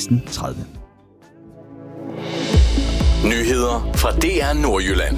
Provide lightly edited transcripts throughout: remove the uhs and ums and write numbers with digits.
16:30. Nyheder fra DR Nordjylland.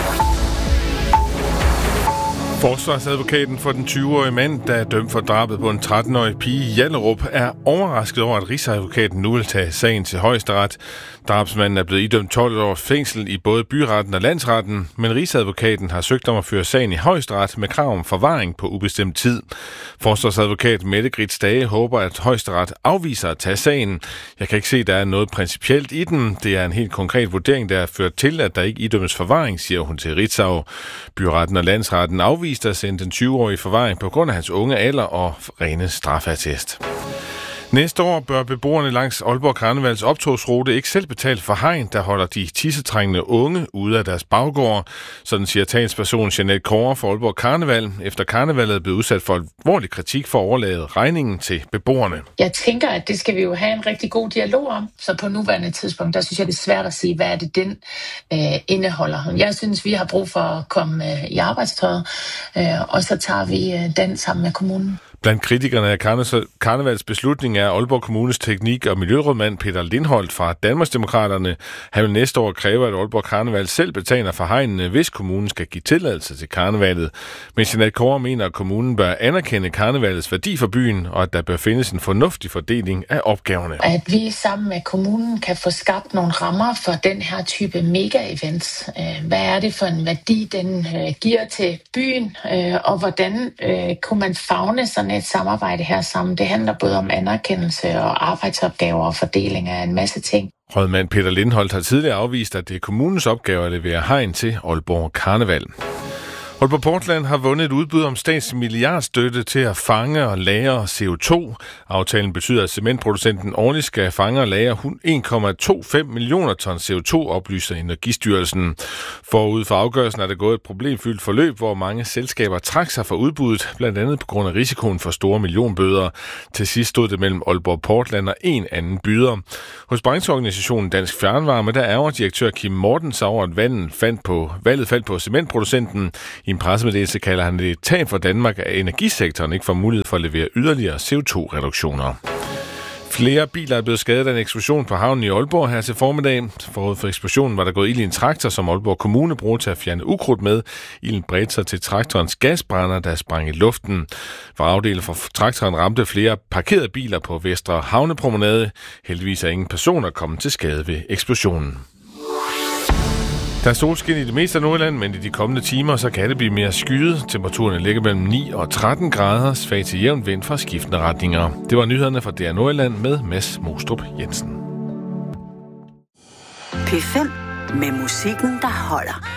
Forsvarsadvokaten for den 20-årige mand, der er dømt for drabet på en 13-årig pige i Hjallerup, er overrasket over, at Rigsadvokaten nu vil tage sagen til Højesteret. Drabsmanden er blevet idømt 12 års fængsel i både byretten og landsretten, men Rigsadvokaten har søgt om at føre sagen i Højesteret med krav om forvaring på ubestemt tid. Forsvarsadvokat Mette Grits Dage håber, at Højesteret afviser at tage sagen. Jeg kan ikke se, at der er noget principielt i den. Det er en helt konkret vurdering, der har ført til, at der ikke idømmes forvaring, siger hun til Ritzau. Byretten og landsretten afviser at sende den 20-årige forvaring på grund af hans unge alder og rene straffeattest. Næste år bør beboerne langs Aalborg Karnevals optogsrute ikke selv betale for hegn, der holder de tissetrængende unge ude af deres baggård. Sådan siger talsperson Jeanette Kåre for Aalborg Karneval, efter karnevalet er blevet udsat for alvorlig kritik for at overlade regningen til beboerne. Jeg tænker, at det skal vi jo have en rigtig god dialog om. Så på nuværende tidspunkt, der synes jeg, det er svært at sige, hvad er det den indeholder. Jeg synes, vi har brug for at komme i arbejdstøjet, og så tager vi den sammen med kommunen. Blandt kritikerne af Karnevals beslutning er Aalborg Kommunes teknik- og miljørådmand Peter Lindholt fra Danmarksdemokraterne. Han vil næste år kræve, at Aalborg Karneval selv betaler for hegnene, hvis kommunen skal give tilladelse til karnevalet. Men Jeanette Kåre mener, at kommunen bør anerkende karnevalets værdi for byen, og at der bør findes en fornuftig fordeling af opgaverne. At vi sammen med kommunen kan få skabt nogle rammer for den her type mega-events. Hvad er det for en værdi, den giver til byen, og hvordan kunne man favne sådan et samarbejde her sammen? Det handler både om anerkendelse og arbejdsopgaver og fordeling af en masse ting. Rådmand Peter Lindholt har tidligere afvist, at det er kommunens opgave at levere hegn til Aalborg Karneval. Aalborg Portland har vundet et udbud om statslig milliardstøtte til at fange og lagre CO2. Aftalen betyder, at cementproducenten årligt skal fange og lagre 1,25 millioner ton CO2, oplyser Energistyrelsen. Forud for afgørelsen er der gået et problemfyldt forløb, hvor mange selskaber trak sig fra udbuddet, blandt andet på grund af risikoen for store millionbøder. Til sidst stod det mellem Aalborg Portland og en anden byder. Hos brancheorganisationen Dansk Fjernvarme, der ærger direktør Kim Mortens over, at valget faldt på cementproducenten. I en pressemeddelelse kalder han det et tab for Danmark, at energisektoren ikke får mulighed for at levere yderligere CO2-reduktioner. Flere biler er blevet skadet af en eksplosion på havnen i Aalborg her til formiddag. Forud for eksplosionen var der gået ild i en traktor, som Aalborg Kommune bruger til at fjerne ukrudt med. Ilden bredte sig til traktorens gasbrænder, der sprang i luften. Vragdele fra traktoren ramte flere parkerede biler på Vestre Havnepromenade. Heldigvis er ingen personer kommet til skade ved eksplosionen. Der er solskin i det meste af Nordjylland, men i de kommende timer så kan det blive mere skyet. Temperaturen ligger mellem 9 og 13 grader, svag til jævn vind fra skiftende retninger. Det var nyhederne fra DR Nordjylland med Mads Mostrup Jensen. P5 med musikken, der holder.